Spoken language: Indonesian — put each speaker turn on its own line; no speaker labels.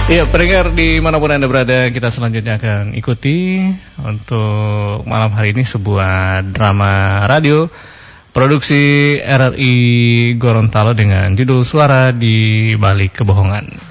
Iya, pendengar dimanapun Anda berada, kita selanjutnya akan ikuti untuk malam hari ini sebuah drama radio produksi RRI Gorontalo dengan judul Suara di Balik Kebohongan.